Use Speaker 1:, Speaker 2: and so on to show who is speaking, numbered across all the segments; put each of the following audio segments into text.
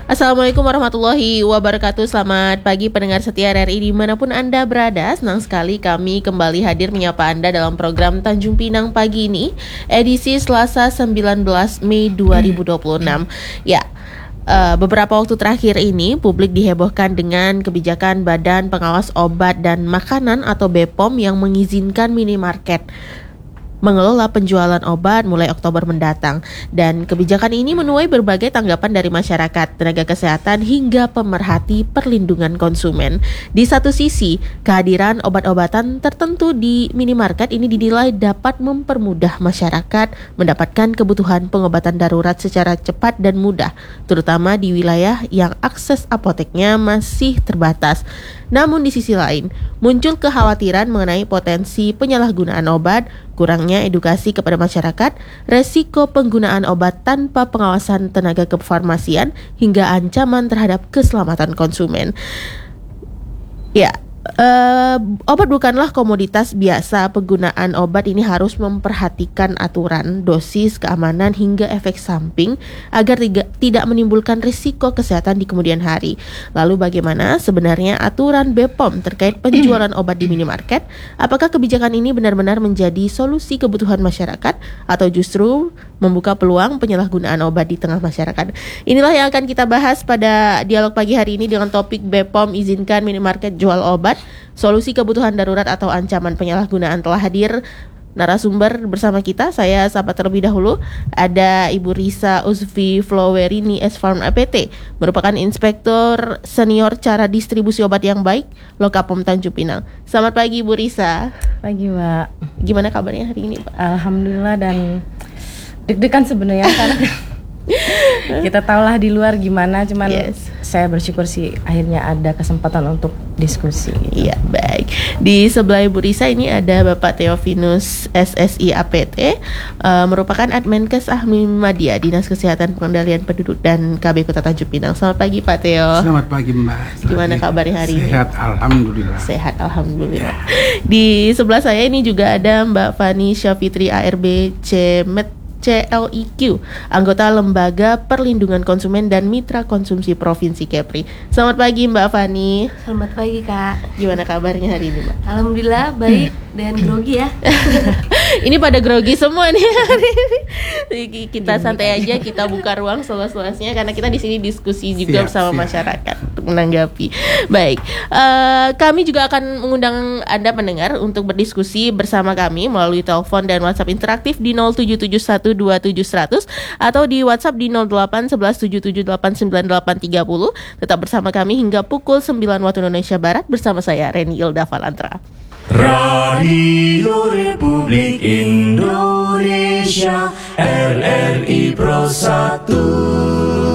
Speaker 1: Assalamualaikum warahmatullahi wabarakatuh. Selamat pagi pendengar setia RRI dimanapun Anda berada. Senang sekali kami kembali hadir menyapa Anda dalam program Tanjung Pinang pagi ini, edisi Selasa 19 Mei 2026. Ya, beberapa waktu terakhir ini publik dihebohkan dengan kebijakan Badan Pengawas Obat dan Makanan atau BPOM yang mengizinkan minimarket mengelola penjualan obat mulai Oktober mendatang. Dan kebijakan ini menuai berbagai tanggapan dari masyarakat, tenaga kesehatan, hingga pemerhati perlindungan konsumen. Di satu sisi, kehadiran obat-obatan tertentu di minimarket ini dinilai dapat mempermudah masyarakat mendapatkan kebutuhan pengobatan darurat secara cepat dan mudah, terutama di wilayah yang akses apoteknya masih terbatas. Namun di sisi lain, muncul kekhawatiran mengenai potensi penyalahgunaan obat, kurangnya edukasi kepada masyarakat, resiko penggunaan obat tanpa pengawasan tenaga kefarmasian, hingga ancaman terhadap keselamatan konsumen. Ya, obat bukanlah komoditas biasa. Penggunaan obat ini harus memperhatikan aturan, dosis, keamanan, hingga efek samping agar tidak menimbulkan risiko kesehatan di kemudian hari. Lalu bagaimana sebenarnya aturan BPOM terkait penjualan obat di minimarket? Apakah kebijakan ini benar-benar menjadi solusi kebutuhan masyarakat atau justru membuka peluang penyalahgunaan obat di tengah masyarakat? Inilah yang akan kita bahas pada dialog pagi hari ini dengan topik BPOM izinkan minimarket jual obat, solusi kebutuhan darurat atau ancaman penyalahgunaan. Telah hadir narasumber bersama kita. Saya sapa terlebih dahulu, ada Ibu Risa Uzfi Flowerini S-Farm APT, merupakan Inspektur Senior Cara Distribusi Obat yang Baik Lokapom Tanjung Pinang. Selamat pagi Ibu Risa.
Speaker 2: Pagi Mbak.
Speaker 1: Gimana kabarnya hari ini Pak?
Speaker 2: Alhamdulillah, dan deg-degan sebenarnya karena kita tahulah di luar gimana, cuman saya bersyukur sih akhirnya ada kesempatan untuk diskusi.
Speaker 1: Iya, baik. Di sebelah Ibu Risa ini ada Bapak Theofinus SSI APT, merupakan Admenkes Ahmad Dinas Kesehatan Pengendalian Penduduk dan KB Kota Tanjung Pinang. Selamat pagi Pak Theo.
Speaker 3: Selamat pagi Mbak.
Speaker 1: Gimana kabarnya hari ini?
Speaker 3: Sehat, alhamdulillah.
Speaker 1: Sehat, alhamdulillah. Di sebelah saya ini juga ada Mbak Fani Syafitri ARB CLIQ, anggota Lembaga Perlindungan Konsumen dan Mitra Konsumsi Provinsi Kepri. Selamat pagi Mbak Fani.
Speaker 4: Selamat pagi Kak.
Speaker 1: Gimana kabarnya hari ini Mbak?
Speaker 4: Alhamdulillah baik dan grogi ya.
Speaker 1: Ini pada grogi semua nih hari ini. Kita santai aja, kita buka ruang seluas-luasnya karena kita di sini diskusi juga bersama masyarakat untuk menanggapi. Baik, kami juga akan mengundang Anda pendengar untuk berdiskusi bersama kami melalui telepon dan WhatsApp interaktif di 07712700 atau di WhatsApp di 081177898830. Tetap bersama kami hingga pukul 9 waktu Indonesia Barat bersama saya Reni Ilda Valantra.
Speaker 5: Radio Republik Indonesia RRI Pro 1.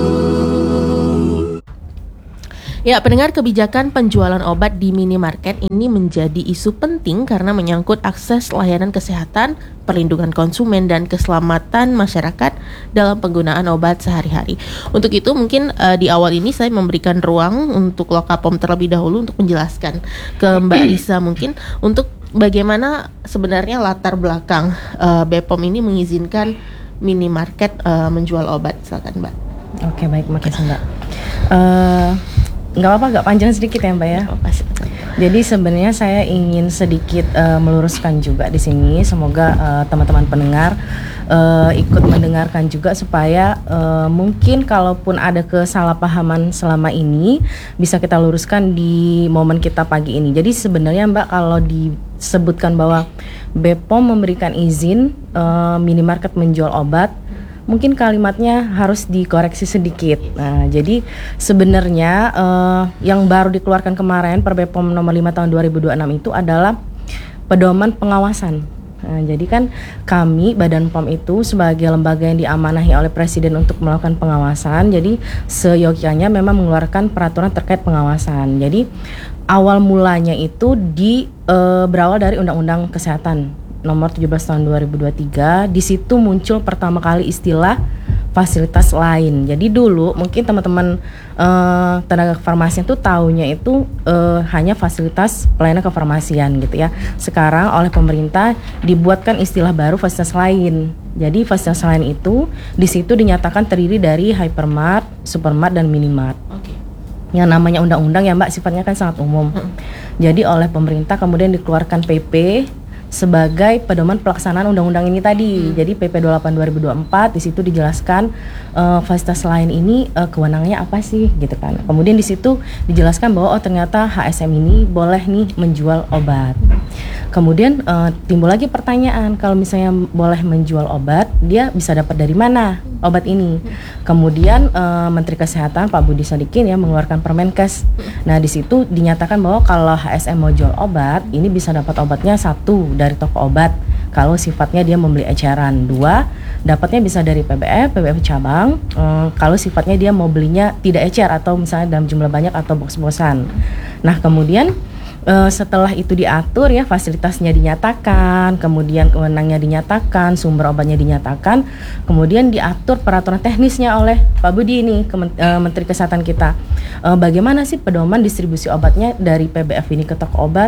Speaker 1: Ya, pendengar, kebijakan penjualan obat di minimarket ini menjadi isu penting karena menyangkut akses layanan kesehatan, perlindungan konsumen, dan keselamatan masyarakat dalam penggunaan obat sehari-hari. Untuk itu mungkin di awal ini saya memberikan ruang untuk Lokapom terlebih dahulu untuk menjelaskan ke Mbak Risa mungkin untuk bagaimana sebenarnya latar belakang BPOM ini mengizinkan minimarket menjual obat. Silakan Mbak.
Speaker 2: Oke, baik, makasih Mbak. Nggak apa-apa, agak panjang sedikit ya Mbak ya. Jadi sebenarnya saya ingin sedikit meluruskan juga di sini. Semoga teman-teman pendengar ikut mendengarkan juga supaya mungkin kalaupun ada kesalahpahaman selama ini bisa kita luruskan di momen kita pagi ini. Jadi sebenarnya Mbak, kalau disebutkan bahwa BPOM memberikan izin minimarket menjual obat, mungkin kalimatnya harus dikoreksi sedikit. Nah, jadi sebenarnya yang baru dikeluarkan kemarin per BPOM nomor 5 tahun 2026 itu adalah pedoman pengawasan. Nah, jadi kan kami Badan POM itu sebagai lembaga yang diamanahi oleh Presiden untuk melakukan pengawasan. Jadi seyogyanya memang mengeluarkan peraturan terkait pengawasan. Jadi awal mulanya itu berawal dari Undang-Undang Kesehatan nomor 17 tahun 2023. Di situ muncul pertama kali istilah fasilitas lain. Jadi dulu mungkin teman-teman tenaga kefarmasian itu taunya itu hanya fasilitas pelayanan kefarmasian gitu ya. Sekarang oleh pemerintah dibuatkan istilah baru fasilitas lain. Jadi fasilitas lain itu di situ dinyatakan terdiri dari hypermart, supermart dan minimart.
Speaker 1: Oke.
Speaker 2: Yang namanya undang-undang ya Mbak sifatnya kan sangat umum. Jadi oleh pemerintah kemudian dikeluarkan PP sebagai pedoman pelaksanaan undang-undang ini tadi. Jadi PP 28 2024 di situ dijelaskan fasilitas lain ini kewenangannya apa sih gitu kan. Kemudian di situ dijelaskan bahwa ternyata HSM ini boleh nih menjual obat. Kemudian timbul lagi pertanyaan, kalau misalnya boleh menjual obat, dia bisa dapat dari mana obat ini? Kemudian Menteri Kesehatan Pak Budi Sadikin ya mengeluarkan Permenkes. Nah di situ dinyatakan bahwa kalau HSM mau jual obat, ini bisa dapat obatnya 1 dari toko obat. Kalau sifatnya dia membeli eceran. 2, dapatnya bisa dari PBF cabang. Kalau sifatnya dia mau belinya tidak ecer atau misalnya dalam jumlah banyak atau box-boxan. Nah kemudian setelah itu diatur ya fasilitasnya dinyatakan, kemudian kewenangannya dinyatakan, sumber obatnya dinyatakan, kemudian diatur peraturan teknisnya oleh Pak Budi ini Menteri Kesehatan kita. Bagaimana sih pedoman distribusi obatnya dari PBF ini ke toko obat,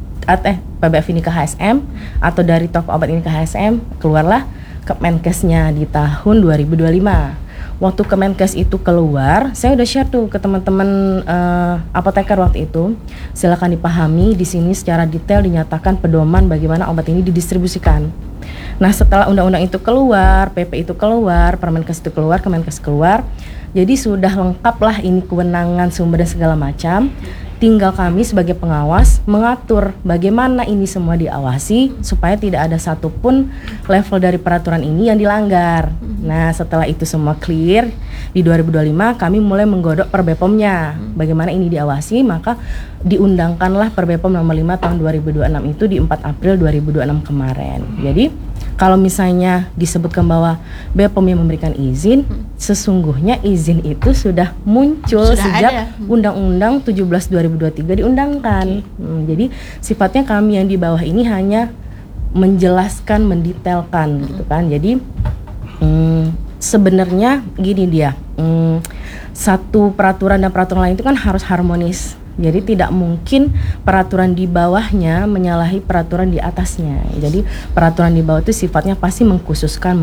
Speaker 2: PBF ini ke HSM atau dari toko obat ini ke HSM. Keluarlah Kemenkesnya di tahun 2025. Waktu Kemenkes itu keluar, saya udah share tuh ke teman-teman apoteker waktu itu. Silakan dipahami di sini secara detail dinyatakan pedoman bagaimana obat ini didistribusikan. Nah, setelah undang-undang itu keluar, PP itu keluar, Permenkes itu keluar, Kemenkes keluar. Jadi sudah lengkap lah ini kewenangan sumber dan segala macam. Tinggal kami sebagai pengawas mengatur bagaimana ini semua diawasi supaya tidak ada satupun level dari peraturan ini yang dilanggar. Nah setelah itu semua clear di 2025 kami mulai menggodok per BPOM-nya. Bagaimana ini diawasi, maka diundangkanlah per BPOM nomor 5 tahun 2026 itu di 4 April 2026 kemarin. Jadi kalau misalnya disebutkan bahwa BPOM yang memberikan izin, sesungguhnya izin itu sudah muncul sejak Undang-Undang 17 2023 diundangkan. Jadi sifatnya kami yang di bawah ini hanya menjelaskan, mendetailkan gitu kan. Jadi sebenarnya gini dia, satu peraturan dan peraturan lain itu kan harus harmonis. Jadi tidak mungkin peraturan di bawahnya menyalahi peraturan di atasnya. Jadi peraturan di bawah itu sifatnya pasti mendetailkan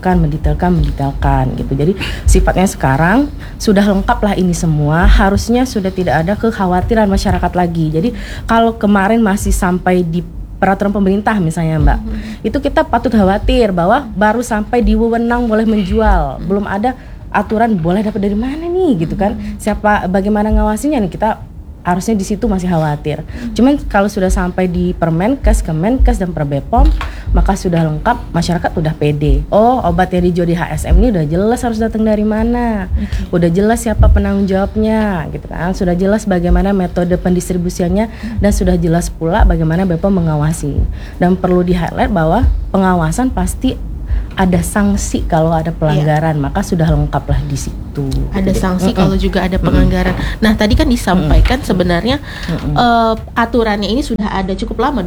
Speaker 2: gitu. Jadi sifatnya sekarang sudah lengkap lah ini semua. Harusnya sudah tidak ada kekhawatiran masyarakat lagi. Jadi kalau kemarin masih sampai di peraturan pemerintah misalnya Mbak, itu kita patut khawatir bahwa baru sampai di wewenang boleh menjual, belum ada aturan boleh dapat dari mana nih gitu kan. Siapa bagaimana ngawasinya nih, kita harusnya di situ masih khawatir. Cuman kalau sudah sampai di Permenkes, Kemenkes dan per BPOM, maka sudah lengkap, masyarakat udah pede. Oh, obat yang dijual di HSM ini udah jelas harus datang dari mana. Udah jelas siapa penanggung jawabnya gitu kan. Sudah jelas bagaimana metode pendistribusiannya dan sudah jelas pula bagaimana BPOM mengawasi. Dan perlu di-highlight bahwa pengawasan pasti ada sanksi kalau ada pelanggaran, maka sudah lengkaplah di situ.
Speaker 1: Ada sanksi kalau juga ada pelanggaran. Nah, tadi kan disampaikan sebenarnya aturannya ini sudah ada cukup lama,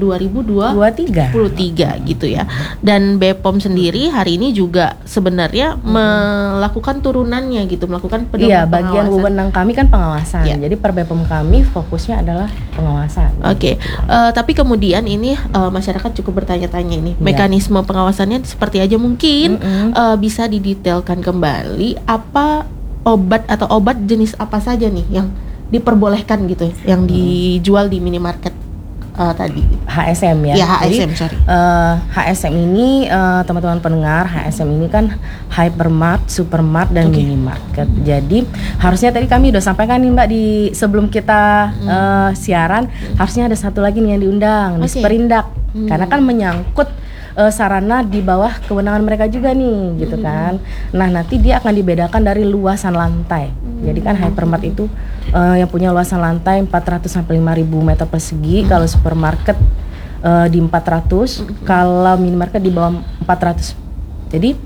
Speaker 1: 2023 gitu ya. Dan BPOM sendiri hari ini juga sebenarnya melakukan turunannya gitu, melakukan pedoman
Speaker 2: pengawasan. Iya, bagian wewenang kami kan pengawasan. Jadi per BPOM kami fokusnya adalah pengawasan.
Speaker 1: Oke. Tapi kemudian ini masyarakat cukup bertanya-tanya ini, mekanisme pengawasannya seperti aja mungkin bisa didetailkan kembali apa obat atau obat jenis apa saja nih yang diperbolehkan gitu, yang dijual di minimarket tadi.
Speaker 2: HSM ya.
Speaker 1: Ya, HSM, sorry.
Speaker 2: HSM ini teman-teman pendengar, HSM ini kan hypermart, supermart dan minimarket. Jadi harusnya tadi kami udah sampaikan nih Mbak di sebelum kita siaran, harusnya ada satu lagi nih yang diundang, Disperindak. Karena kan menyangkut sarana di bawah kewenangan mereka juga nih gitu kan. Nah nanti dia akan dibedakan dari luasan lantai. Jadi kan hypermart itu yang punya luasan lantai 400 sampai 5.000 meter persegi. Kalau supermarket di 400, kalau minimarket di bawah 400. Jadi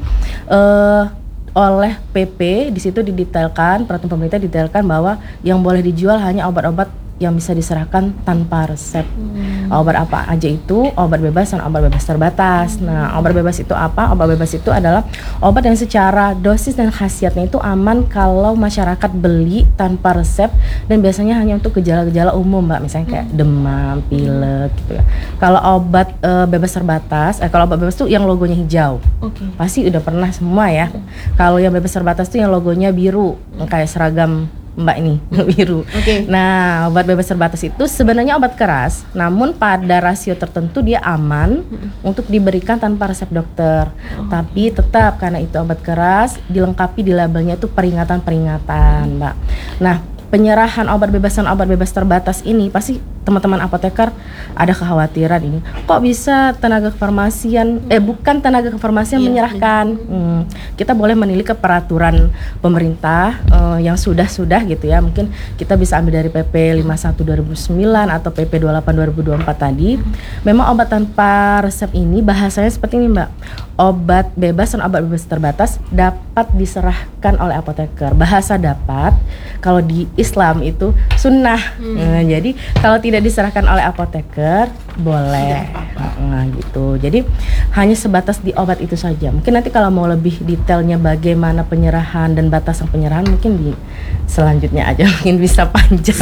Speaker 2: oleh PP di situ didetailkan, peraturan pemerintah didetailkan bahwa yang boleh dijual hanya obat-obat yang bisa diserahkan tanpa resep. Obat apa aja itu? Obat bebas dan obat bebas terbatas. Nah, obat bebas itu apa? Obat bebas itu adalah obat yang secara dosis dan khasiatnya itu aman kalau masyarakat beli tanpa resep, dan biasanya hanya untuk gejala-gejala umum, Mbak, misalnya kayak demam, pilek gitu ya. Kalau obat bebas terbatas, kalau obat bebas itu yang logonya hijau. Pasti udah pernah semua ya. Kalau yang bebas terbatas itu yang logonya biru, kayak seragam Mbak ini biru. Nah, obat bebas terbatas itu sebenarnya obat keras, namun pada rasio tertentu dia aman untuk diberikan tanpa resep dokter. Tapi tetap karena itu obat keras, dilengkapi di labelnya itu peringatan-peringatan, Mbak. Nah, penyerahan obat bebas dan obat bebas terbatas ini pasti teman-teman apoteker ada kekhawatiran ini. Kok bisa tenaga kefarmasian bukan tenaga kefarmasian menyerahkan? Kita boleh menilik ke peraturan pemerintah yang sudah gitu ya. Mungkin kita bisa ambil dari PP 51 2009 atau PP 28 2024 tadi. Memang obat tanpa resep ini bahasanya seperti ini, Mbak. Obat bebas dan obat bebas terbatas dapat diserahkan oleh apoteker. Bahasa dapat, kalau di Islam itu sunnah. Jadi kalau tidak diserahkan oleh apoteker boleh. Nah, gitu. Jadi hanya sebatas di obat itu saja. Mungkin nanti kalau mau lebih detailnya bagaimana penyerahan dan batasan penyerahan mungkin di selanjutnya aja, mungkin bisa panjang.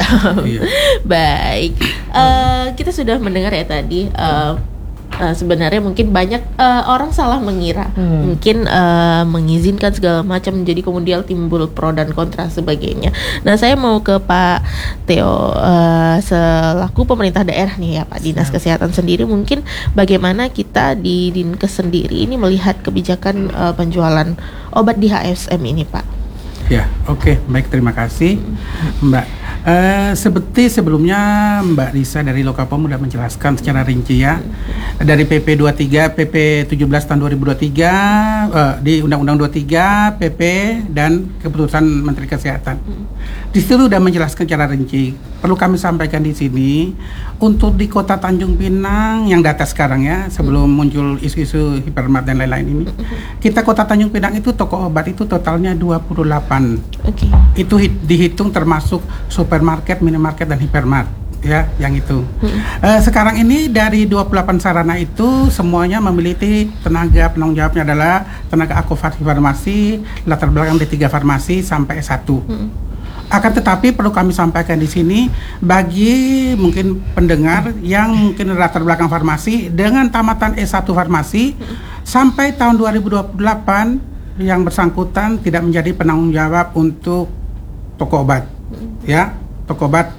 Speaker 1: Baik. Kita sudah mendengar ya tadi. Sebenarnya mungkin banyak orang salah mengira, mungkin mengizinkan segala macam, jadi kemudian timbul pro dan kontra sebagainya. Nah, saya mau ke Pak Theo selaku pemerintah daerah nih ya, Pak, Dinas Kesehatan sendiri, mungkin bagaimana kita di Dinkes sendiri ini melihat kebijakan penjualan obat di HSM ini, Pak?
Speaker 3: Ya, baik, terima kasih, Mbak. Seperti sebelumnya Mbak Risa dari Lokapom sudah menjelaskan secara rinci ya, dari PP 23, PP 17 tahun 2023, di Undang-Undang 23, PP dan keputusan Menteri Kesehatan. Di situ sudah menjelaskan secara rinci. Perlu kami sampaikan di sini, untuk di Kota Tanjung Pinang yang data sekarang ya, sebelum muncul isu-isu hipermart dan lain-lain ini, kita Kota Tanjung Pinang itu toko obat itu totalnya 28. Itu dihitung termasuk supermarket, minimarket dan hipermart ya, yang itu. Sekarang ini dari 28 sarana itu semuanya memiliki tenaga penanggung jawabnya adalah tenaga apoteker farmasi, latar belakang D3 farmasi sampai S1. Akan tetapi perlu kami sampaikan di sini, bagi mungkin pendengar yang mungkin latar belakang farmasi dengan tamatan S1 farmasi sampai tahun 2028 yang bersangkutan tidak menjadi penanggung jawab untuk toko obat, ya, toko obat.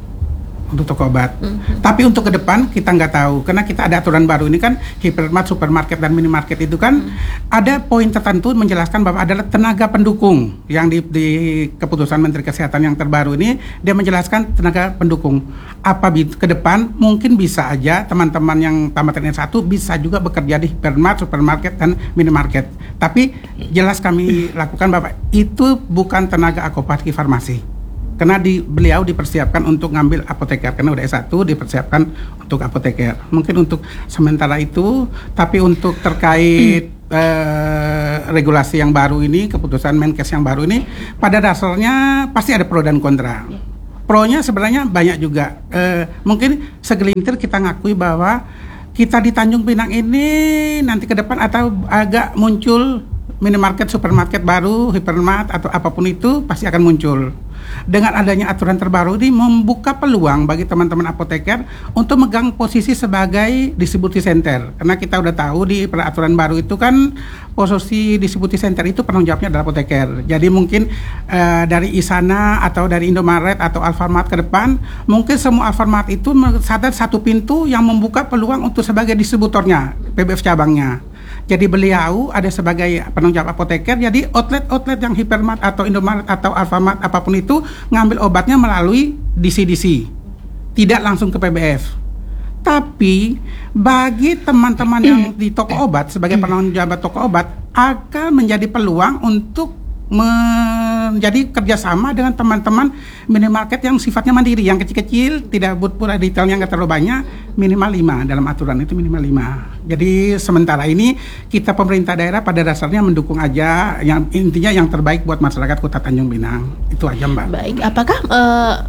Speaker 3: Tapi untuk ke depan kita nggak tahu, karena kita ada aturan baru ini kan, hipermart, supermarket dan minimarket itu kan ada poin tertentu menjelaskan bahwa adalah tenaga pendukung yang di keputusan Menteri Kesehatan yang terbaru ini, dia menjelaskan tenaga pendukung. Ke depan mungkin bisa aja teman-teman yang tamatan S1 bisa juga bekerja di hipermart, supermarket dan minimarket. Tapi jelas kami lakukan Bapak, itu bukan tenaga apoteker farmasi. Karena beliau dipersiapkan untuk ngambil apoteker, karena udah S1 dipersiapkan untuk apoteker. Mungkin untuk sementara itu, tapi untuk terkait regulasi yang baru ini, keputusan Menkes yang baru ini, pada dasarnya pasti ada pro dan kontra. Pro-nya sebenarnya banyak juga. Mungkin segelintir kita ngakui bahwa kita di Tanjung Pinang ini nanti ke depan atau agak muncul minimarket, supermarket baru, hipermart atau apapun itu pasti akan muncul. Dengan adanya aturan terbaru ini membuka peluang bagi teman-teman apoteker untuk megang posisi sebagai distribusi center. Karena kita udah tahu di peraturan baru itu kan posisi distribusi center itu penanggung jawabnya adalah apoteker. Jadi mungkin dari Isana atau dari Indomaret atau Alfamart ke depan, mungkin semua Alfamart itu ada satu pintu yang membuka peluang untuk sebagai distributornya, PBF cabangnya. Jadi beliau ada sebagai penanggung jawab apoteker, jadi outlet yang hipermart atau Indomaret atau Alfamart apapun itu ngambil obatnya melalui DC, tidak langsung ke PBF. Tapi bagi teman-teman yang di toko obat sebagai penanggung jawab toko obat akan menjadi peluang untuk menjadi kerjasama dengan teman-teman minimarket yang sifatnya mandiri, yang kecil-kecil, tidak pula detailnya nggak terlalu banyak, minimal 5, dalam aturan itu minimal 5. Jadi sementara ini kita pemerintah daerah pada dasarnya mendukung aja, yang intinya yang terbaik buat masyarakat Kota Tanjung Pinang, itu aja Mbak.
Speaker 1: Baik, apakah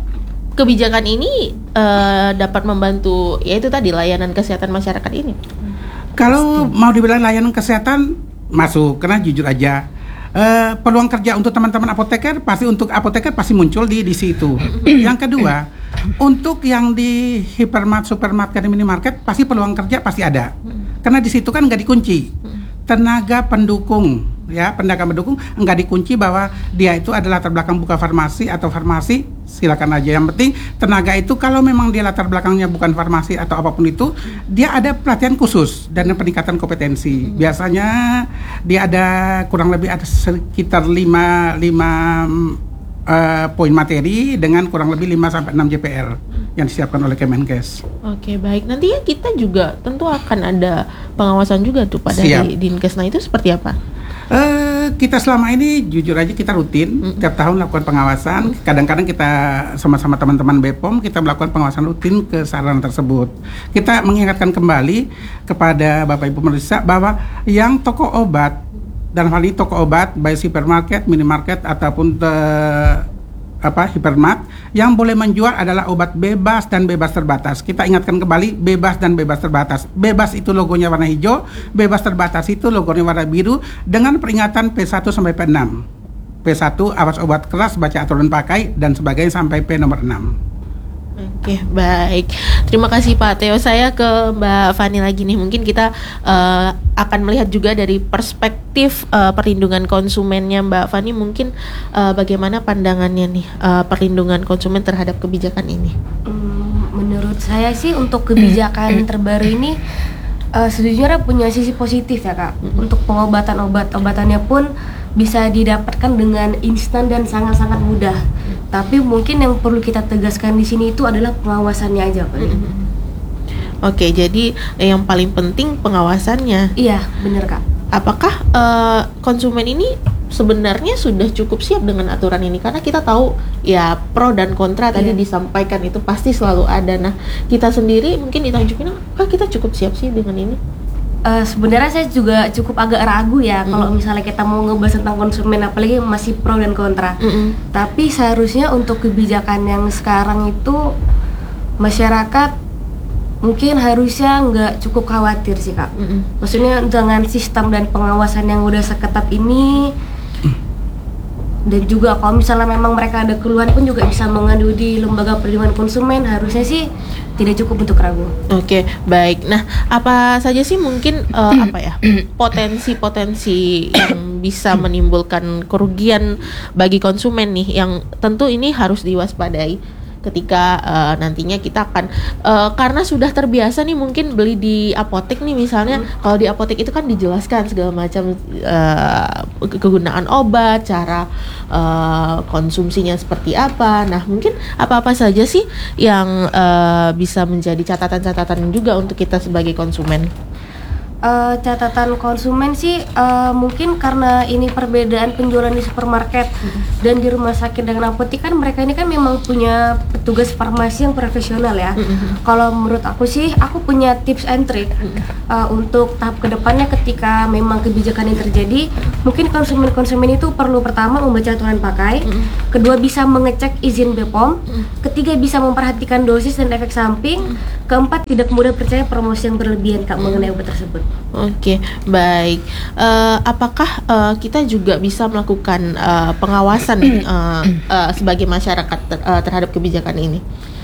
Speaker 1: kebijakan ini dapat membantu yaitu tadi layanan kesehatan masyarakat ini?
Speaker 3: Kalau mau dibilang layanan kesehatan masuk, karena jujur aja peluang kerja untuk teman-teman apoteker pasti muncul di situ. Yang kedua, untuk yang di hipermart, supermarket, dan minimarket pasti peluang kerja pasti ada. Karena di situ kan nggak dikunci. Tenaga pendukung, ya, pendagang pendukung nggak dikunci bahwa dia itu adalah latar belakang buka farmasi atau farmasi, silakan aja. Yang penting tenaga itu kalau memang dia latar belakangnya bukan farmasi atau apapun itu, dia ada pelatihan khusus dan peningkatan kompetensi. Biasanya dia ada kurang lebih ada sekitar 5 poin materi dengan kurang lebih 5 sampai 6 JPR yang disiapkan oleh Kemenkes.
Speaker 1: Oke, baik. Nantinya kita juga tentu akan ada pengawasan juga tuh pada di Dinkes. Nah, itu seperti apa?
Speaker 3: Kita selama ini jujur aja kita rutin tiap tahun lakukan pengawasan. Kadang-kadang kita sama-sama teman-teman BPOM kita melakukan pengawasan rutin ke sarana tersebut. Kita mengingatkan kembali kepada Bapak Ibu pemirsa bahwa yang toko obat, dalam hal ini toko obat, baik supermarket, minimarket ataupun hipermart, yang boleh menjual adalah obat bebas dan bebas terbatas. Kita ingatkan kembali, bebas dan bebas terbatas. Bebas itu logonya warna hijau, bebas terbatas itu logonya warna biru dengan peringatan P1 sampai P6. P1 awas obat keras, baca aturan pakai dan sebagainya sampai P nomor 6.
Speaker 1: Oke, baik. Terima kasih Pak Theo. Saya ke Mbak Fani lagi nih. Mungkin kita akan melihat juga dari perspektif perlindungan konsumennya Mbak Fani. Mungkin bagaimana pandangannya nih perlindungan konsumen terhadap kebijakan ini?
Speaker 4: Menurut saya sih untuk kebijakan terbaru ini sejujurnya punya sisi positif ya Kak. Untuk pengobatan obat-obatannya pun bisa didapatkan dengan instan dan sangat-sangat mudah. Tapi mungkin yang perlu kita tegaskan di sini itu adalah pengawasannya aja, Pak.
Speaker 1: Oke, jadi yang paling penting pengawasannya.
Speaker 4: Iya, benar Kak.
Speaker 1: Apakah konsumen ini sebenarnya sudah cukup siap dengan aturan ini? Karena kita tahu ya pro dan kontra tadi disampaikan itu pasti selalu ada. Nah, kita sendiri mungkin di Tanjung Pinang, kita cukup siap sih dengan ini?
Speaker 4: Sebenarnya saya juga cukup agak ragu ya kalau misalnya kita mau ngebahas tentang konsumen, apalagi masih pro dan kontra. Tapi seharusnya untuk kebijakan yang sekarang itu masyarakat mungkin harusnya nggak cukup khawatir sih Kak. Maksudnya dengan sistem dan pengawasan yang udah seketat ini, dan juga kalau misalnya memang mereka ada keluhan pun juga bisa mengadu di lembaga perlindungan konsumen, harusnya sih tidak cukup untuk ragu. Oke,
Speaker 1: baik. Nah, apa saja sih mungkin potensi-potensi yang bisa menimbulkan kerugian bagi konsumen nih, yang tentu ini harus diwaspadai ketika nantinya kita akan karena sudah terbiasa nih mungkin beli di apotek nih misalnya. Kalau di apotek itu kan dijelaskan segala macam kegunaan obat, cara konsumsinya seperti apa. Nah, mungkin apa-apa saja sih yang bisa menjadi catatan-catatan juga untuk kita sebagai konsumen?
Speaker 4: Catatan konsumen sih mungkin karena ini perbedaan penjualan di supermarket dan di rumah sakit dengan apotek, kan mereka ini kan memang punya petugas farmasi yang profesional ya. Kalau menurut aku sih, aku punya tips and trick untuk tahap kedepannya ketika memang kebijakan yang terjadi. Mungkin konsumen itu perlu pertama membaca aturan pakai, kedua bisa mengecek izin BPOM, ketiga bisa memperhatikan dosis dan efek samping, keempat tidak mudah percaya promosi yang berlebihan Kak mengenai obat tersebut.
Speaker 1: Oke, baik. Apakah kita juga bisa melakukan pengawasan sebagai masyarakat terhadap kebijakan ini?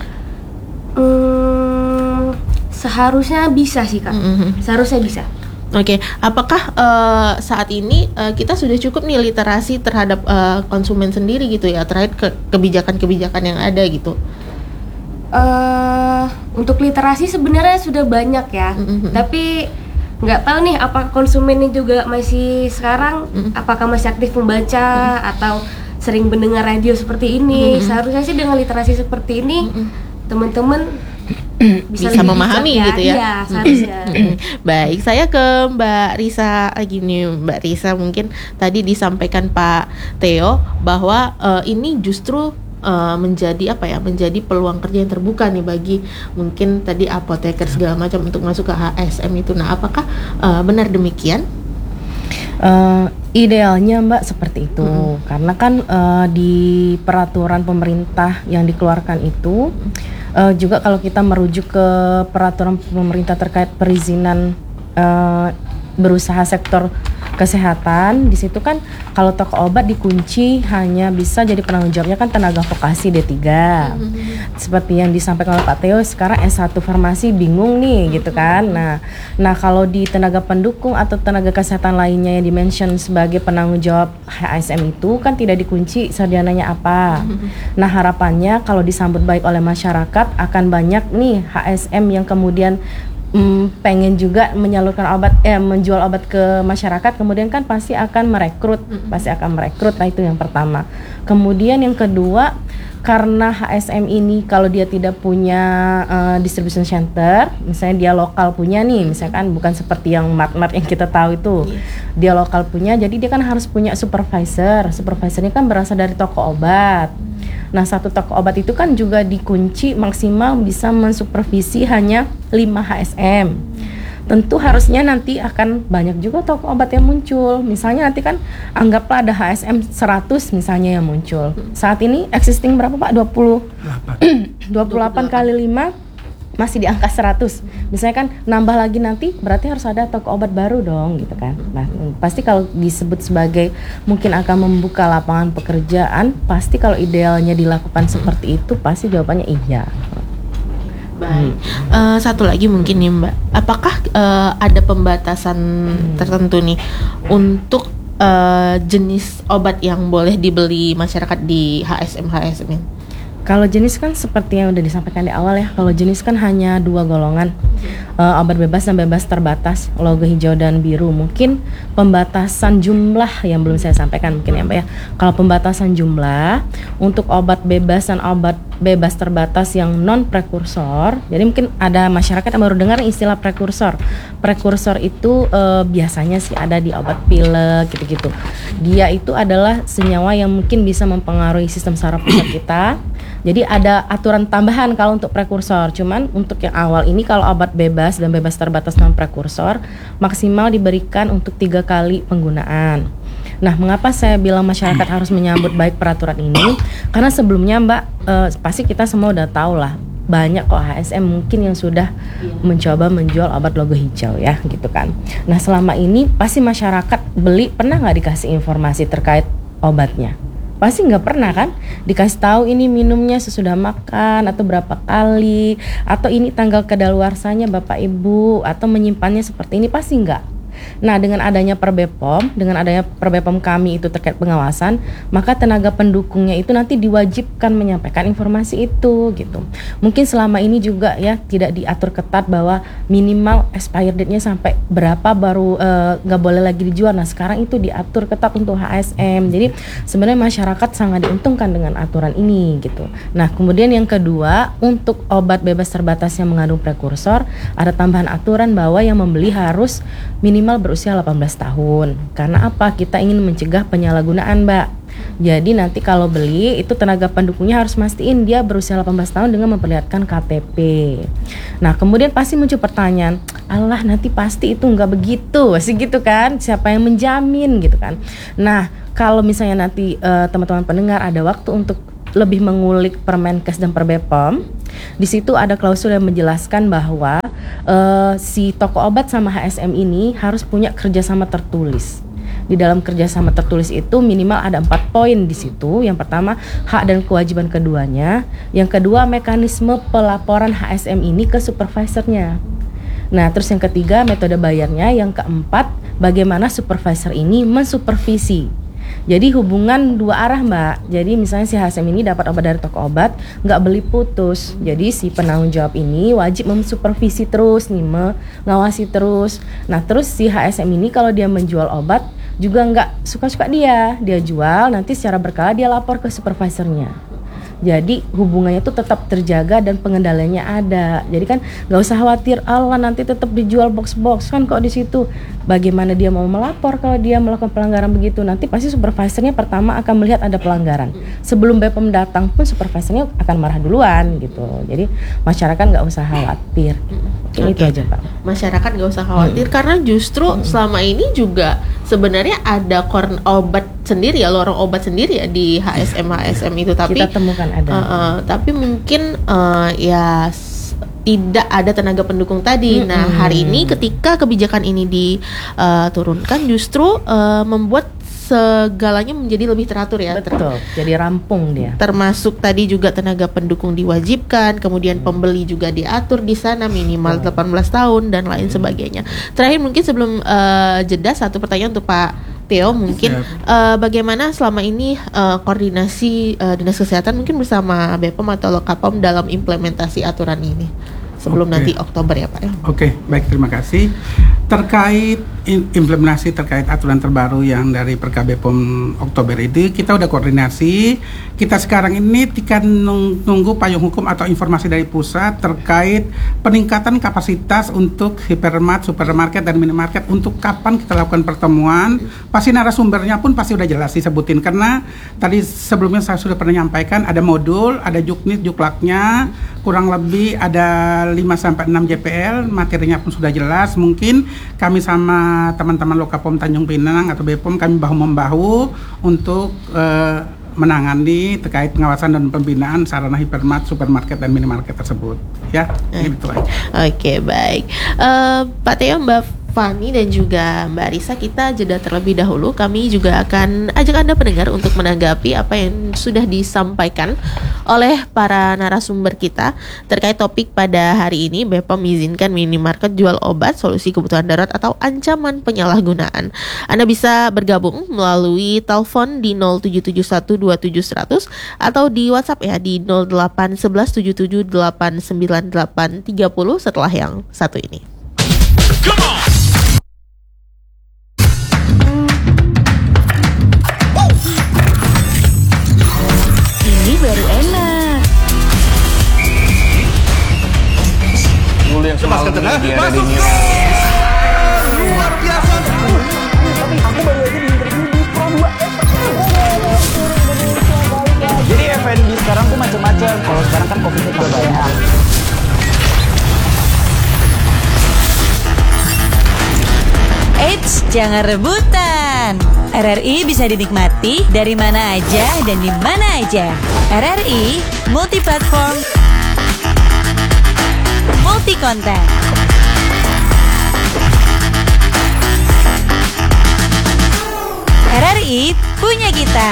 Speaker 4: Seharusnya bisa sih Kak. Seharusnya bisa.
Speaker 1: Oke, apakah saat ini kita sudah cukup nih literasi terhadap konsumen sendiri gitu ya terkait kebijakan-kebijakan yang ada gitu?
Speaker 4: Untuk literasi sebenarnya sudah banyak ya, tapi nggak tahu nih apakah konsumennya juga masih sekarang apakah masih aktif membaca atau sering mendengar radio seperti ini. Seharusnya sih dengan literasi seperti ini teman-teman bisa memahami
Speaker 1: gitu ya.
Speaker 4: Iya, seharusnya.
Speaker 1: Baik, saya ke Mbak Risa lagi nih. Mbak Risa, mungkin tadi disampaikan Pak Theo bahwa ini justru menjadi menjadi peluang kerja yang terbuka nih bagi mungkin tadi apoteker segala macam untuk masuk ke HSM itu. Nah, apakah benar demikian?
Speaker 2: Idealnya Mbak seperti itu, karena kan di peraturan pemerintah yang dikeluarkan itu juga kalau kita merujuk ke peraturan pemerintah terkait perizinan berusaha sektor kesehatan, di situ kan kalau toko obat dikunci hanya bisa jadi penanggung jawabnya kan tenaga vokasi D3. Seperti yang disampaikan oleh Pak Theo, sekarang S1 farmasi bingung nih gitu kan. Nah kalau di tenaga pendukung atau tenaga kesehatan lainnya yang dimention sebagai penanggung jawab HSM itu kan tidak dikunci sarjananya apa. Nah harapannya kalau disambut baik oleh masyarakat akan banyak nih HSM yang kemudian pengen juga menyalurkan obat, menjual obat ke masyarakat, kemudian kan pasti akan merekrut. Nah itu yang pertama. Kemudian yang kedua, karena HSM ini kalau dia tidak punya distribution center, misalnya dia lokal punya nih, misalkan bukan seperti yang mart-mart yang kita tahu itu, dia lokal punya, jadi dia kan harus punya supervisor. Supervisornya kan berasal dari toko obat. Nah satu toko obat itu kan juga dikunci maksimal bisa mensupervisi hanya 5 HSM. Tentu harusnya nanti akan banyak juga toko obat yang muncul. Misalnya nanti kan anggaplah ada HSM 100 misalnya yang muncul. Saat ini existing berapa Pak? 28 kali 5 masih di angka 100. Misalnya kan nambah lagi nanti berarti harus ada toko obat baru dong gitu kan. Nah, pasti kalau disebut sebagai mungkin akan membuka lapangan pekerjaan, pasti kalau idealnya dilakukan seperti itu pasti jawabannya iya.
Speaker 1: Baik. Satu lagi mungkin nih Mbak, apakah ada pembatasan tertentu nih untuk jenis obat yang boleh dibeli masyarakat di HSM ini?
Speaker 2: Kalau jenis kan seperti yang udah disampaikan di awal ya. Kalau jenis kan hanya 2 golongan, obat bebas dan bebas terbatas, logo hijau dan biru. Mungkin pembatasan jumlah yang belum saya sampaikan mungkin ya Mbak ya. Kalau pembatasan jumlah untuk obat bebas dan obat bebas terbatas yang non prekursor, jadi mungkin ada masyarakat yang baru dengar istilah prekursor. Prekursor itu biasanya sih ada di obat pilek gitu-gitu. Dia itu adalah senyawa yang mungkin bisa mempengaruhi sistem saraf pusat kita. Jadi ada aturan tambahan kalau untuk prekursor. Cuman untuk yang awal ini kalau obat bebas dan bebas terbatas non prekursor maksimal diberikan untuk 3 kali penggunaan. Nah, mengapa saya bilang masyarakat harus menyambut baik peraturan ini? Karena sebelumnya Mbak, pasti kita semua udah tahu lah, banyak kok HSM mungkin yang sudah mencoba menjual obat logo hijau ya gitu kan. Nah selama ini pasti masyarakat beli pernah nggak dikasih informasi terkait obatnya? Pasti nggak pernah kan, dikasih tahu ini minumnya sesudah makan atau berapa kali, atau ini tanggal kadaluarsanya Bapak Ibu, atau menyimpannya seperti ini, pasti nggak. Nah dengan adanya Perbepom kami itu terkait pengawasan, maka tenaga pendukungnya itu nanti diwajibkan menyampaikan informasi itu gitu. Mungkin selama ini juga ya tidak diatur ketat bahwa minimal expired date-nya sampai berapa baru nggak boleh lagi dijual. Nah sekarang itu diatur ketat untuk HSM. Jadi sebenarnya masyarakat sangat diuntungkan dengan aturan ini gitu. Nah kemudian yang kedua, untuk obat bebas terbatas yang mengandung prekursor, ada tambahan aturan bahwa yang membeli harus minimal berusia 18 tahun. Karena apa? Kita ingin mencegah penyalahgunaan, Mbak. Jadi nanti kalau beli itu tenaga pendukungnya harus mastiin dia berusia 18 tahun dengan memperlihatkan KTP. Nah kemudian pasti muncul pertanyaan, alah nanti pasti itu nggak begitu, pasti gitu kan? Siapa yang menjamin gitu kan? Nah kalau misalnya nanti teman-teman pendengar ada waktu untuk lebih mengulik Permenkes dan Perbepom, di situ ada klausul yang menjelaskan bahwa si toko obat sama HSM ini harus punya kerjasama tertulis. Di dalam kerjasama tertulis itu minimal ada 4 poin di situ. Yang pertama, hak dan kewajiban keduanya. Yang kedua, mekanisme pelaporan HSM ini ke supervisornya. Nah, terus yang ketiga, metode bayarnya. Yang keempat, bagaimana supervisor ini mensupervisi. Jadi hubungan 2 arah Mbak. Jadi misalnya si HSM ini dapat obat dari toko obat, nggak beli putus. Jadi si penanggung jawab ini wajib mensupervisi terus nih, mengawasi terus. Nah terus si HSM ini kalau dia menjual obat juga nggak suka-suka dia jual, nanti secara berkala dia lapor ke supervisornya. Jadi hubungannya itu tetap terjaga dan pengendaliannya ada. Jadi kan nggak usah khawatir, Allah nanti tetap dijual box-box kan kok di situ. Bagaimana dia mau melapor kalau dia melakukan pelanggaran begitu? Nanti pasti supervisornya pertama akan melihat ada pelanggaran. Sebelum BPOM datang pun supervisornya akan marah duluan gitu. Jadi masyarakat nggak usah khawatir. Itu aja Pak.
Speaker 1: Masyarakat nggak usah khawatir karena justru selama ini juga sebenarnya ada obat sendiri ya, lorong obat sendiri ya di HSM itu, tapi
Speaker 2: kita temukan ada.
Speaker 1: Tapi mungkin tidak ada tenaga pendukung tadi. Nah, hari ini ketika kebijakan ini diturunkan justru membuat segalanya menjadi lebih teratur ya.
Speaker 2: Betul, jadi rampung dia.
Speaker 1: Termasuk tadi juga tenaga pendukung diwajibkan, kemudian pembeli juga diatur di sana minimal 18 tahun dan lain sebagainya. Terakhir mungkin sebelum jeda, satu pertanyaan untuk Pak Theo mungkin bagaimana selama ini koordinasi Dinas Kesehatan mungkin bersama BPOM atau Lokapom dalam implementasi aturan ini sebelum nanti Oktober ya Pak ya?
Speaker 3: Oke, baik, terima kasih. Terkait implementasi terkait aturan terbaru yang dari Perka BPOM Oktober itu kita udah koordinasi. Kita sekarang ini tinggal nunggu payung hukum atau informasi dari pusat terkait peningkatan kapasitas untuk hipermart, supermarket dan minimarket untuk kapan kita lakukan pertemuan. Pasti narasumbernya pun pasti udah jelas disebutin karena tadi sebelumnya saya sudah pernah nyampaikan ada modul, ada juknis, juklaknya, kurang lebih ada 5-6 JPL, materinya pun sudah jelas. Mungkin kami sama teman-teman Lokapom Tanjung Pinang atau BPOM kami bahu-membahu untuk menangani terkait pengawasan dan pembinaan sarana hipermart, supermarket dan minimarket tersebut. Ya, itu aja.
Speaker 1: Oke, baik. Pak Theo, Mbak Fani dan juga Mbak Risa, kita jeda terlebih dahulu. Kami juga akan ajak Anda pendengar untuk menanggapi apa yang sudah disampaikan oleh para narasumber kita terkait topik pada hari ini. BPOM mengizinkan minimarket jual obat, solusi kebutuhan darurat atau ancaman penyalahgunaan. Anda bisa bergabung melalui telepon di 07712700 atau di WhatsApp ya di 081177898830 setelah yang satu ini. Come on!
Speaker 6: Ini baru enak.
Speaker 7: Dulu yang semalam dia ada di New luar biasa. Aku baru aja di interview di Pro 2. Jadi F&B sekarang tuh macam-macam. Kalau sekarang kan kopinya juga banyak.
Speaker 6: Eits, jangan rebutan. RRI bisa dinikmati dari mana aja dan di mana aja. RRI multi platform, multi konten. RRI punya kita.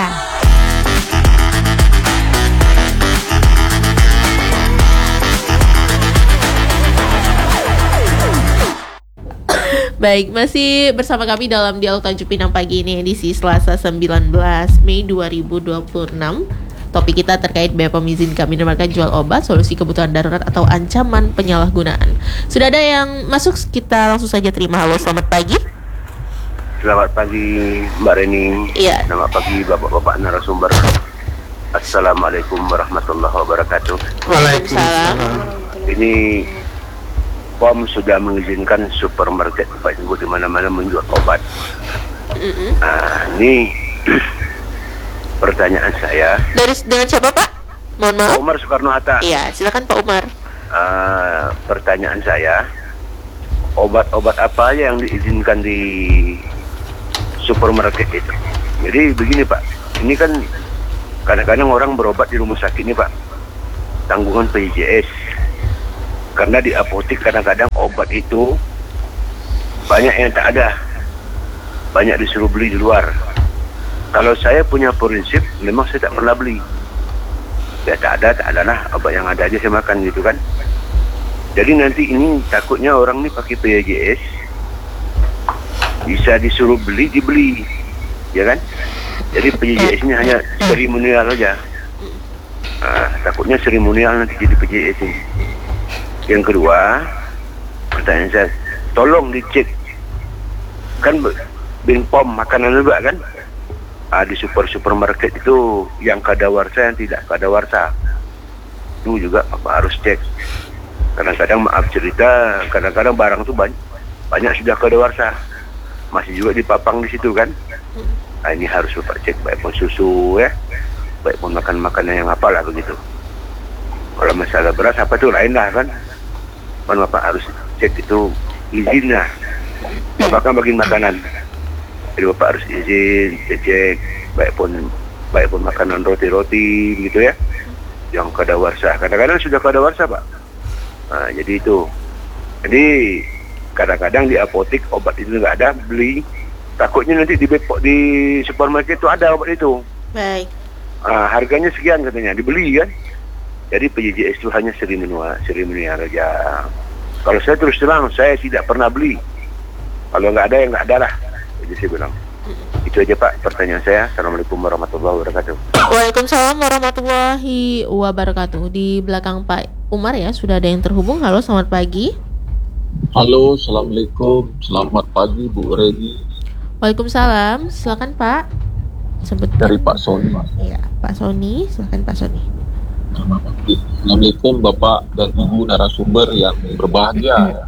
Speaker 1: Baik, masih bersama kami dalam Dialog Tanjung Pinang pagi ini edisi Selasa 19 Mei 2026. Topik kita terkait BPOM mengizinkan minimarket jual obat, solusi kebutuhan darurat atau ancaman penyalahgunaan. Sudah ada yang masuk, kita langsung saja terima. Halo, selamat pagi.
Speaker 8: Selamat pagi Mbak Reni.
Speaker 1: Iya.
Speaker 8: Selamat pagi Bapak-bapak narasumber. Assalamualaikum warahmatullahi wabarakatuh.
Speaker 1: Waalaikumsalam.
Speaker 8: Ini POM sudah mengizinkan supermarket Bapak Ibu di mana-mana menjual obat. Nah, ini pertanyaan saya.
Speaker 1: Dengan siapa Pak? Mohon maaf.
Speaker 8: Pak Umar Soekarno-Hatta.
Speaker 1: Iya, silakan Pak Umar.
Speaker 8: Pertanyaan saya, obat-obat apa aja yang diizinkan di supermarket itu? Jadi begini Pak, ini kan kadang-kadang orang berobat di rumah sakit nih Pak, tanggungan BPJS. Karena di apotek kadang-kadang obat itu banyak yang tak ada, banyak disuruh beli di luar. Kalau saya punya prinsip, memang saya tak pernah beli. Ya tak ada lah, obat yang ada aja saya makan gitu kan. Jadi nanti ini takutnya orang nih pakai BPJS bisa disuruh dibeli, ya kan? Jadi BPJS ini hanya seremonial aja. Takutnya seremonial nanti jadi BPJS ini. Yang kedua, pertanyaan saya, tolong dicek kan BPOM makanan juga kan, di supermarket itu yang kadawarsa yang tidak kadawarsa. Itu juga Bapak harus cek. Kadang-kadang maaf cerita, kadang-kadang barang itu banyak sudah kadawarsa, masih juga dipapang di situ kan. Nah, ini harus Bapak cek, baik pun susu ya, baik pun makanan yang apalah begitu. Kalau masalah beras apa itu lain lah kan. Bapak harus cek itu izinnya. Bahkan bagi makanan. Jadi Bapak harus izin, cek baik pun makanan roti-roti gitu ya, yang kadawarsa. Kadang-kadang sudah kadawarsa Pak. Nah, jadi itu. Jadi kadang-kadang di apotek obat itu nggak ada, beli. Takutnya nanti di supermarket itu ada obat itu.
Speaker 1: Baik.
Speaker 8: Harganya sekian katanya, dibeli kan. Jadi PJJS itu hanya seremonial saja. Kalau saya terus terang, saya tidak pernah beli. Kalau nggak ada, ya nggak ada lah. Jadi saya bilang. Itu aja Pak pertanyaan saya. Assalamualaikum warahmatullahi wabarakatuh.
Speaker 1: Waalaikumsalam warahmatullahi wabarakatuh. Di belakang Pak Umar ya, sudah ada yang terhubung. Halo, selamat pagi.
Speaker 9: Halo, Assalamualaikum. Selamat pagi Bu Regi.
Speaker 1: Waalaikumsalam. Silakan Pak. Sebutkan.
Speaker 9: Dari Pak Sony.
Speaker 1: Iya, Pak Sony. Silakan Pak Sony.
Speaker 9: Assalamualaikum Bapak dan Ibu narasumber yang berbahagia.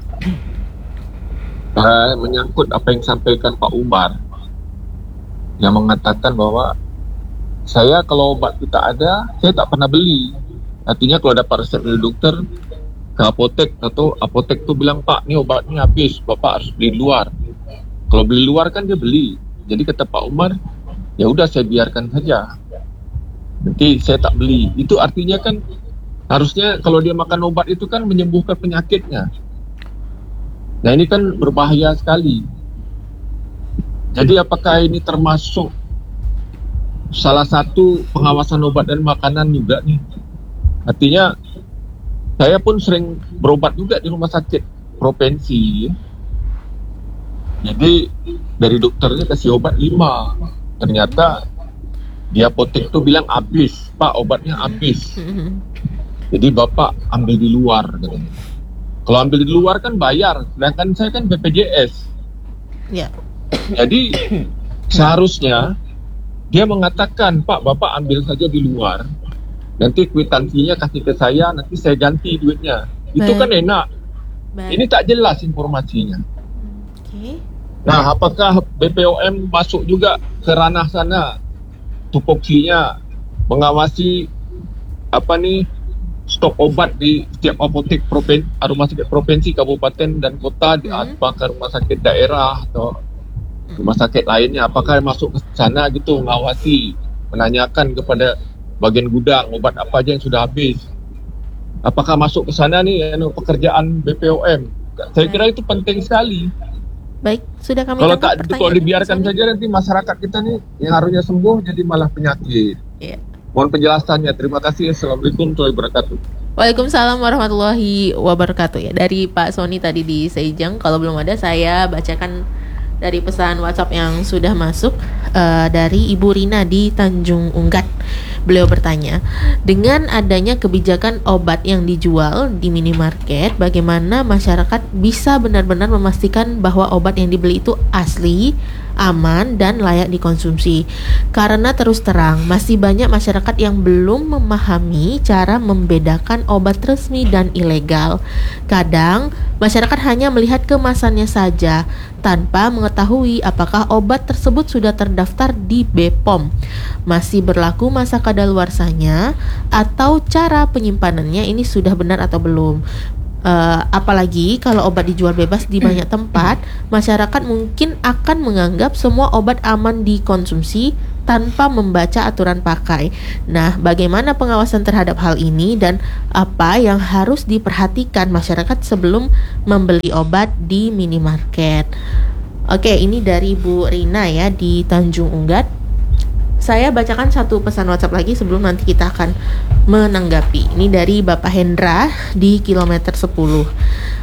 Speaker 9: Menyangkut apa yang disampaikan Pak Umar, yang mengatakan bahwa saya kalau obat kita ada, saya tak pernah beli. Artinya kalau dapat resep dari dokter ke apotek, atau apotek tuh bilang, Pak, ini obatnya habis, Bapak harus beli luar. Kalau beli luar kan dia beli. Jadi kata Pak Umar, ya udah saya biarkan saja. Nanti saya tak beli. Itu artinya kan harusnya kalau dia makan obat itu kan menyembuhkan penyakitnya. Nah ini kan berbahaya sekali. Jadi apakah ini termasuk salah satu pengawasan obat dan makanan juga nih? Artinya saya pun sering berobat juga di rumah sakit provinsi. Jadi dari dokternya kasih obat 5. Ternyata di apotek tuh bilang habis, Pak, obatnya habis. Jadi Bapak ambil di luar katanya. Kalau ambil di luar kan bayar, sedangkan saya kan BPJS.
Speaker 1: Ya.
Speaker 9: Jadi seharusnya dia mengatakan, Pak, Bapak ambil saja di luar, nanti kwitansinya kasih ke saya, nanti saya ganti duitnya. Itu kan enak. Ini tak jelas informasinya. Nah, apakah BPOM masuk juga ke ranah sana, tupoksinya mengawasi stok obat di setiap apotek rumah sakit provinsi, kabupaten dan kota, apakah rumah sakit daerah atau rumah sakit lainnya, apakah masuk ke sana gitu, mengawasi, menanyakan kepada bagian gudang obat apa aja yang sudah habis, apakah masuk ke sana nih pekerjaan BPOM. Saya kira itu penting sekali.
Speaker 1: Baik, sudah kami
Speaker 9: kalau dibiarkan saja nanti masyarakat kita nih yang harusnya sembuh jadi malah penyakit.
Speaker 1: Iya.
Speaker 9: Mohon penjelasannya. Terima kasih. Assalamualaikum warahmatullahi wabarakatuh.
Speaker 1: Waalaikumsalam warahmatullahi wabarakatuh. Ya, dari Pak Sony tadi di Sejang. Kalau belum ada, saya bacakan dari pesan WhatsApp yang sudah masuk dari Ibu Rina di Tanjung Unggat. Beliau bertanya, dengan adanya kebijakan obat yang dijual di minimarket, bagaimana masyarakat bisa benar-benar memastikan bahwa obat yang dibeli itu asli, aman, dan layak dikonsumsi? Karena terus terang, masih banyak masyarakat yang belum memahami cara membedakan obat resmi dan ilegal. Kadang, masyarakat hanya melihat kemasannya saja, tanpa mengetahui apakah obat tersebut sudah terdaftar di BPOM, masih berlaku masa kadaluarsanya, atau cara penyimpanannya ini sudah benar atau belum. Apalagi kalau obat dijual bebas di banyak tempat, masyarakat mungkin akan menganggap semua obat aman dikonsumsi tanpa membaca aturan pakai. Nah, bagaimana pengawasan terhadap hal ini dan apa yang harus diperhatikan masyarakat sebelum membeli obat di minimarket? Oke, ini dari Bu Rina ya di Tanjung Unggat. Saya bacakan satu pesan WhatsApp lagi sebelum nanti kita akan menanggapi. Ini dari Bapak Hendra di kilometer 10.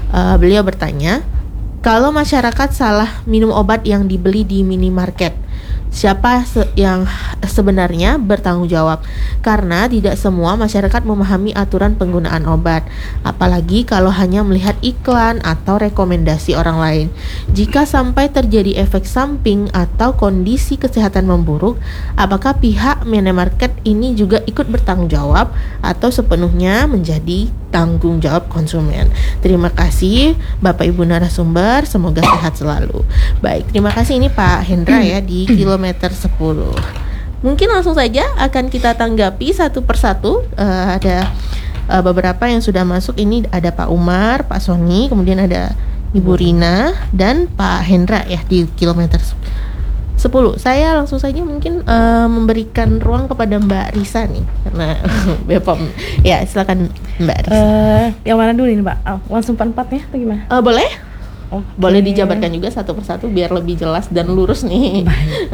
Speaker 1: Beliau bertanya, kalau masyarakat salah minum obat yang dibeli di minimarket, siapa yang sebenarnya bertanggung jawab, karena tidak semua masyarakat memahami aturan penggunaan obat, apalagi kalau hanya melihat iklan atau rekomendasi orang lain. Jika sampai terjadi efek samping atau kondisi kesehatan memburuk, apakah pihak minimarket ini juga ikut bertanggung jawab atau sepenuhnya menjadi tanggung jawab konsumen? Terima kasih Bapak Ibu narasumber, semoga sehat selalu. Baik, terima kasih. Ini Pak Hendra ya di kilometer 10. Mungkin langsung saja akan kita tanggapi satu persatu. Ada beberapa yang sudah masuk. Ini ada Pak Umar, Pak Sony, kemudian ada Ibu Rina dan Pak Hendra ya di kilometer 10. Saya langsung saja mungkin memberikan ruang kepada Mbak Risa nih, karena Bepom. Ya, silakan Mbak Risa.
Speaker 2: Yang mana dulu nih Mbak? Langsung 4 ya atau gimana?
Speaker 1: Boleh?
Speaker 2: Okay.
Speaker 1: Boleh dijabarkan juga satu persatu biar lebih jelas dan lurus nih.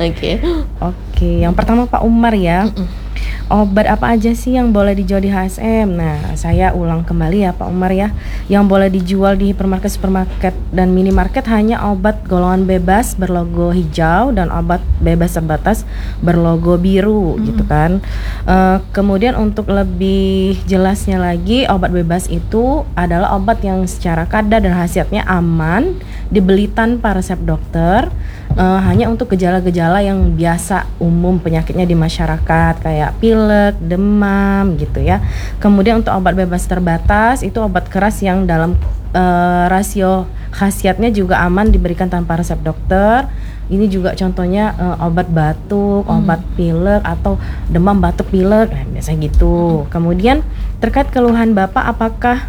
Speaker 1: Oke, yang pertama Pak Umar ya. Obat apa aja sih yang boleh dijual di HSM? Nah, saya ulang kembali ya Pak Umar ya. Yang boleh dijual di hipermarket, supermarket, dan minimarket hanya obat golongan bebas berlogo hijau dan obat bebas terbatas berlogo biru gitu kan. Kemudian untuk lebih jelasnya lagi, obat bebas itu adalah obat yang secara kadar dan khasiatnya aman, dibeli tanpa resep dokter, hanya untuk gejala-gejala yang biasa umum penyakitnya di masyarakat kayak pilek, demam gitu ya. Kemudian untuk obat bebas terbatas itu obat keras yang dalam rasio khasiatnya juga aman, diberikan tanpa resep dokter. Ini juga contohnya obat batuk, obat pilek atau demam batuk pilek, biasanya gitu. Kemudian terkait keluhan Bapak, apakah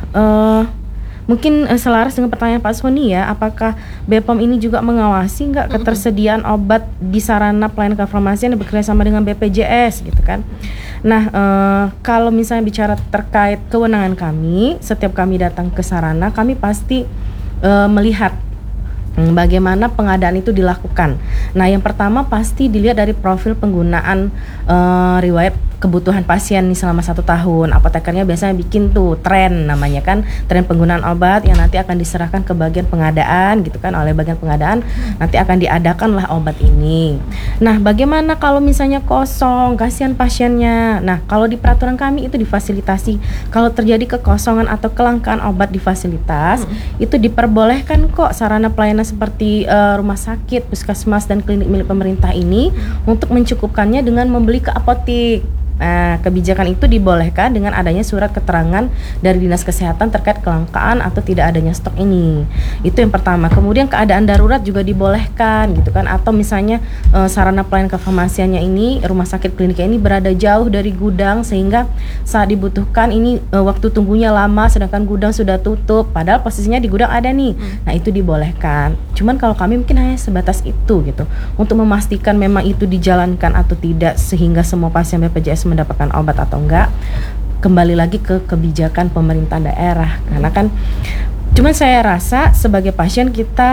Speaker 1: mungkin selaras dengan pertanyaan Pak Sony ya, apakah Bepom ini juga mengawasi nggak ketersediaan obat di sarana pelayanan kefarmasian yang bekerjasama dengan BPJS gitu kan? Nah, kalau misalnya bicara terkait kewenangan kami, setiap kami datang ke sarana, kami pasti melihat bagaimana pengadaan itu dilakukan. Nah, yang pertama pasti dilihat dari profil penggunaan riwayat kebutuhan pasien nih selama 1 tahun. Apotekernya biasanya bikin tuh tren, namanya kan tren penggunaan obat, yang nanti akan diserahkan ke bagian pengadaan gitu kan. Oleh bagian pengadaan nanti akan diadakanlah obat ini. Nah, bagaimana kalau misalnya kosong, kasihan pasiennya. Nah, kalau di peraturan kami itu difasilitasi kalau terjadi kekosongan atau kelangkaan obat di fasilitas, itu diperbolehkan kok sarana pelayanan seperti rumah sakit, puskesmas, dan klinik milik pemerintah ini untuk mencukupkannya dengan membeli ke apotik. Nah, kebijakan itu dibolehkan dengan adanya surat keterangan dari Dinas Kesehatan terkait kelangkaan atau tidak adanya stok ini. Itu yang pertama. Kemudian keadaan darurat juga dibolehkan gitu kan, atau misalnya sarana pelayanan kefarmasiannya ini, rumah sakit kliniknya ini berada jauh dari gudang sehingga saat dibutuhkan ini waktu tunggunya lama, sedangkan gudang sudah tutup padahal posisinya di gudang ada nih. Nah, itu dibolehkan. Cuman kalau kami mungkin hanya sebatas itu gitu, untuk memastikan memang itu dijalankan atau tidak sehingga semua pasien BPJS mendapatkan obat atau enggak, kembali lagi ke kebijakan pemerintah daerah. Karena kan cuman saya rasa sebagai pasien kita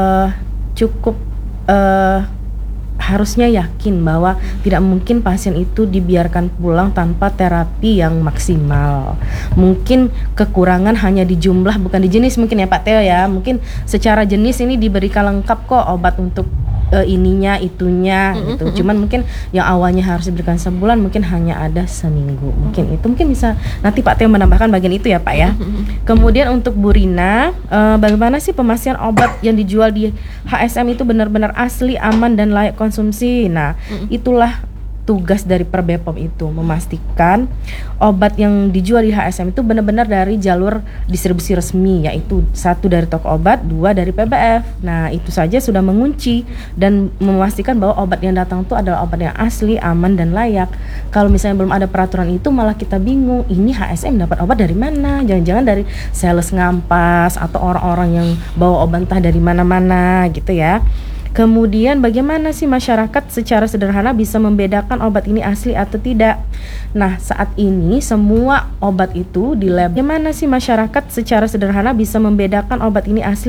Speaker 1: cukup harusnya yakin bahwa tidak mungkin pasien itu dibiarkan pulang tanpa terapi yang maksimal. Mungkin kekurangan hanya di jumlah, bukan di jenis mungkin ya Pak Teo ya. Mungkin secara jenis ini diberikan lengkap kok obat untuk ininya, itunya gitu. Cuman mungkin yang awalnya harus diberikan sebulan mungkin hanya ada seminggu. Mungkin itu mungkin bisa nanti Pak Teo menambahkan bagian itu ya Pak ya. Kemudian untuk Bu Rina, bagaimana sih pemastian obat yang dijual di HSM itu benar-benar asli, aman, dan layak konsumsi? Nah, itulah tugas dari Perbepom itu, memastikan obat yang dijual di HSM itu benar-benar dari jalur distribusi resmi, yaitu 1 dari toko obat, 2 dari PBF. Nah, itu saja sudah mengunci dan memastikan bahwa obat yang datang itu adalah obat yang asli, aman, dan layak. Kalau misalnya belum ada peraturan itu, malah kita bingung, ini HSM dapat obat dari mana? Jangan-jangan dari sales ngampas atau orang-orang yang bawa obat entah dari mana-mana gitu ya. Kemudian bagaimana sih masyarakat secara sederhana bisa membedakan obat ini asli atau tidak? Nah, saat ini semua obat itu di lab. Bagaimana sih masyarakat secara sederhana bisa membedakan obat ini asli